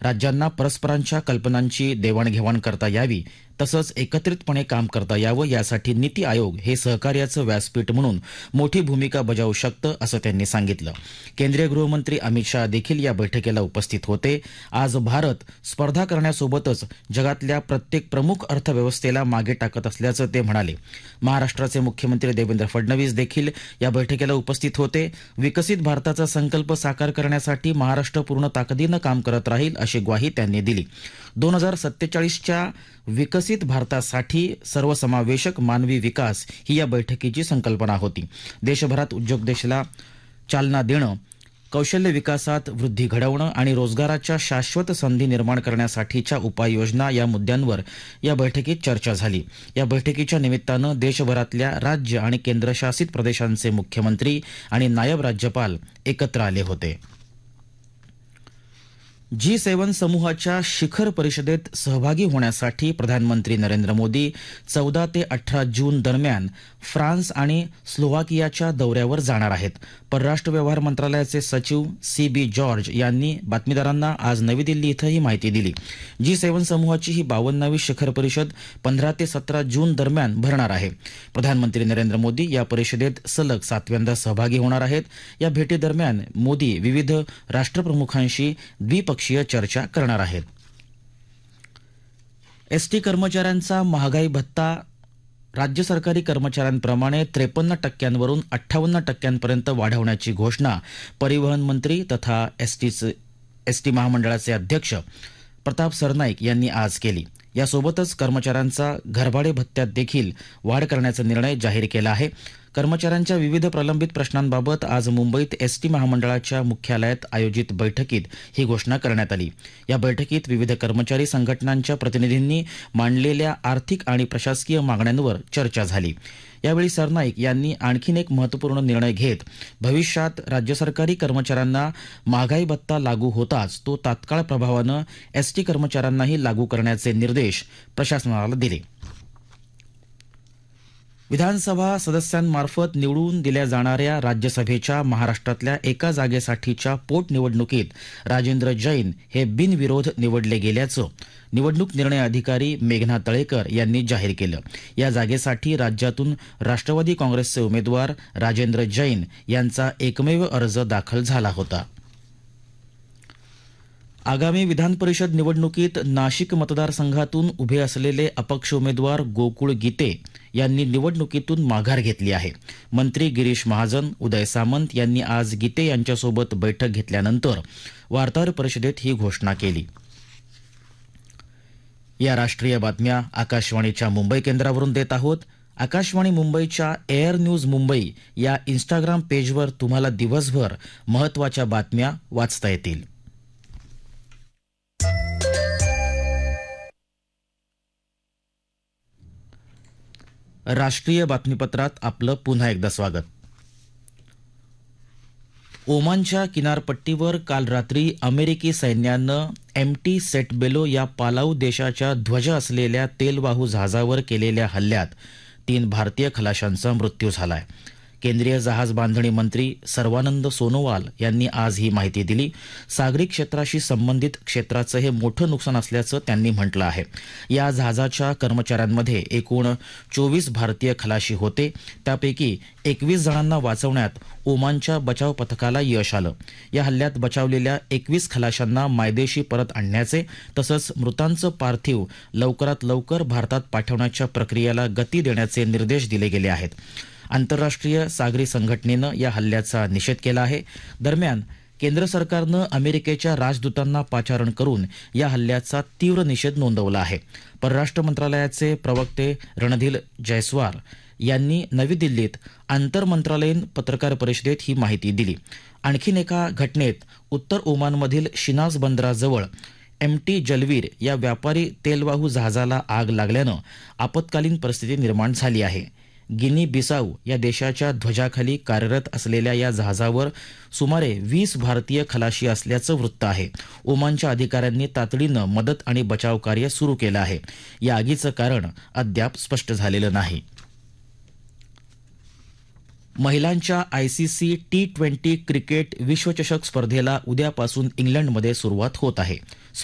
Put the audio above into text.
राज्यांना परस्परांच्या कल्पनांची देवाणघेवाण करता यावी तसंच एकत्रितपणे काम करता यावं यासाठी नीती आयोग हे सहकार्याचं व्यासपीठ म्हणून मोठी भूमिका बजावू शकतं असं त्यांनी सांगितलं. केंद्रीय गृहमंत्री अमित शहा देखील या बैठकीला उपस्थित होते. आज भारत स्पर्धा करण्यासोबतच जगातल्या प्रत्येक प्रमुख अर्थव्यवस्थेला मागे टाकत असल्याचं ते म्हणाले. महाराष्ट्राचे मुख्यमंत्री देवेंद्र फडणवीस देखील या बैठकीला उपस्थित होते. विकसित भारताचा संकल्प साकार करण्यासाठी महाराष्ट्र पूर्ण ताकदीनं काम करत राहील अशी ग्वाही त्यांनी दिली. 2047च्या विकसित भारतासाठी सर्वसमावेशक मानवी विकास ही या बैठकीची संकल्पना होती. देशभरात उद्योगदेशाला चालना देणं, कौशल्य विकासात वृद्धी घडवणं आणि रोजगाराच्या शाश्वत संधी निर्माण करण्यासाठीच्या उपाययोजना या मुद्द्यांवर या बैठकीत चर्चा झाली. या बैठकीच्या निमित्तानं देशभरातल्या राज्य आणि केंद्रशासित प्रदेशांचे मुख्यमंत्री आणि नायब राज्यपाल एकत्र आले होते. G7 समूहाच्या शिखर परिषदेत सहभागी होण्यासाठी प्रधानमंत्री नरेंद्र मोदी 14 ते 18 जून दरम्यान फ्रान्स आणि स्लोव्हाकियाच्या दौऱ्यावर जाणार आहेत. परराष्ट्र व्यवहार मंत्रालयाचे सचिव CB जॉर्ज यांनी बातमीदारांना आज नवी दिल्ली इथं ही माहिती दिली. G7 समूहाची ही 52वी शिखर परिषद 15 ते 17 जून दरम्यान भरणार आहे. प्रधानमंत्री नरेंद्र मोदी या परिषदेत सलग 7व्यांदा सहभागी होणार आहेत. या भेटीदरम्यान मोदी विविध राष्ट्रप्रमुखांशी द्विपक्षीय चर्चा करणार आहेत. एसटी कर्मचाऱ्यांचा महागाई भत्ता राज्य सरकारी कर्मचाऱ्यांप्रमाणे 53% 58% वाढवण्याची घोषणा परिवहन मंत्री तथा एसटी महामंडळाचे अध्यक्ष प्रताप सरनाईक यांनी आज केली. यासोबतच कर्मचाऱ्यांचा घरभाडे भत्त्यात देखील वाढ करण्याचा निर्णय जाहीर केला आहे. कर्मचाऱ्यांच्या विविध प्रलंबित प्रश्नांबाबत आज मुंबईत एसटी महामंडळाच्या मुख्यालयात आयोजित बैठकीत ही घोषणा करण्यात आली. या बैठकीत विविध कर्मचारी संघटनांच्या प्रतिनिधींनी मांडलेल्या आर्थिक आणि प्रशासकीय मागण्यांवर चर्चा झाली. यावेळी सरनाईक यांनी आणखीन एक महत्त्वपूर्ण निर्णय घेत भविष्यात राज्य सरकारी कर्मचाऱ्यांना महागाई भत्ता लागू होताच तो तात्काळ प्रभावानं एसटी कर्मचाऱ्यांनाही लागू करण्याचे निर्देश प्रशासनाला दिले. विधानसभा सदस्यांमार्फत निवडून दिल्या जाणाऱ्या राज्यसभेच्या महाराष्ट्रातल्या एका जागेसाठीच्या पोटनिवडणुकीत राजेंद्र जैन हे बिनविरोध निवडले गेल्याचं निवडणूक निर्णय अधिकारी मेघना तळेकर यांनी जाहीर केलं. या जागेसाठी राज्यातून राष्ट्रवादी काँग्रेसचे उमेदवार राजेंद्र जैन यांचा एकमेव अर्ज दाखल झाला होता. आगामी विधान परिषद निवडणुकीत नाशिक मतदारसंघातून उभे असलेले अपक्ष उमेदवार गोकुळ गीते यांनी निवडणुकीतून माघार घेतली आहे. मंत्री गिरीश महाजन, उदय सामंत यांनी आज गीते यांच्यासोबत बैठक घेतल्यानंतर वार्ताहर परिषदेत ही घोषणा केली. या राष्ट्रीय बातम्या आकाशवाणीच्या मुंबई केंद्रावरून देत आहोत. आकाशवाणी मुंबईच्या एअर न्यूज मुंबई या इंस्टाग्राम पेजवर तुम्हाला दिवसभर महत्त्वाच्या बातम्या वाचता येतील. राष्ट्रीय बातमीपत्रात आपलं पुन्हा एकदा स्वागत. ओमानच्या किनारपट्टीवर काल रात्री अमेरिकी सैन्यानं MT सेटबेलो या पालाऊ देशाच्या ध्वज असलेल्या तेलवाहू जहाजावर केलेल्या हल्ल्यात 3 भारतीय खलाशांचा मृत्यू झालाय. केंद्रीय जहाज बांधणी मंत्री सर्वानंद सोनोवाल यांनी आज ही माहिती दिली. सागरी क्षेत्राशी संबंधित क्षेत्राचं हे मोठं नुकसान असल्याचं त्यांनी म्हटलं आहे. या जहाजाच्या कर्मचाऱ्यांमध्ये एकूण 24 भारतीय खलाशी होते. त्यापैकी 21 जणांना वाचवण्यात ओमानच्या बचाव पथकाला यश आलं. या हल्ल्यात बचावलेल्या 21 खलाशांना मायदेशी परत आणण्याचे तसंच मृतांचं पार्थिव लवकरात लवकर भारतात पाठवण्याच्या प्रक्रियेला गती देण्याचे निर्देश दिले गेले आहेत. आंतरराष्ट्रीय सागरी संघटनेनं या हल्ल्याचा निषेध केला आहे. दरम्यान केंद्र सरकारनं अमेरिकेच्या राजदूतांना पाचारण करून या हल्ल्याचा तीव्र निषेध नोंदवला आहे. परराष्ट्र मंत्रालयाचे प्रवक्ते रणधीर जयस्वाल यांनी नवी दिल्लीत आंतरमंत्रालयीन पत्रकार परिषदेत ही माहिती दिली. आणखीन एका घटनेत उत्तर ओमानमधील शिनाज बंदराजवळ MT जलवीर या व्यापारी तेलवाहू जहाजाला आग लागल्यानं आपत्कालीन परिस्थिती निर्माण झाली आहे. गिनी बिसाऊ या देशाच्या ध्वजाखाली कार्यरत असलेल्या या जहाजावर सुमारे 20 भारतीय खलाशी असल्याचं वृत्त आहे. ओमानच्या अधिकाऱ्यांनी तातडीनं मदत आणि बचाव कार्य सुरू केलं आहे. या आगीचं कारण अद्याप स्पष्ट झालेलं नाही. महिलांच्या ICC T20 क्रिकेट विश्वचषक स्पर्धेला उद्यापासून इंग्लंडमध्ये सुरुवात होत आहे.